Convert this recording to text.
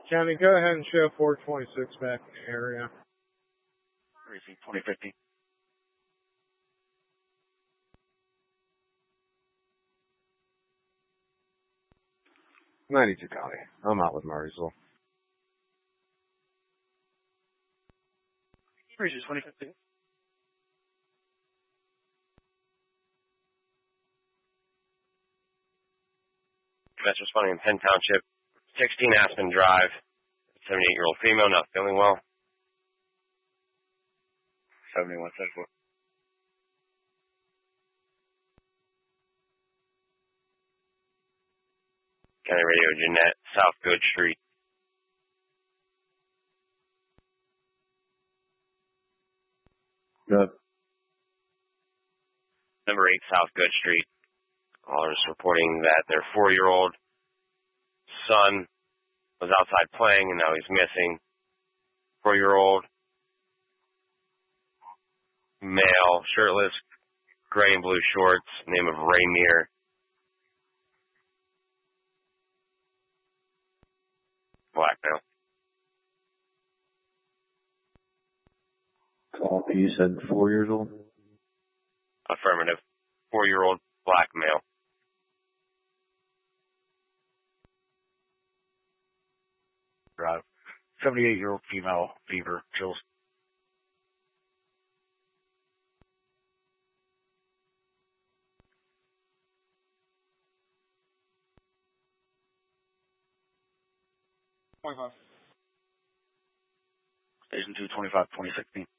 County, go ahead and show 426 back in the area. Precinct 2050. 92 County. I'm out with Murraysville. Precinct 2050. That's responding in Penn Township, 16 Aspen Drive, 78-year-old female, not feeling well. 7174. County Radio Jeanette, South Good Street. Good. Number 8 South Good Street. Callers reporting that their 4-year-old son was outside playing and now he's missing. 4-year-old male, shirtless, gray and blue shorts, name of Rainier. Black male. Call, you said 4 years old? Affirmative. 4-year-old black male. Drive. 78-year-old female, fever, chills. Station 225, 2016.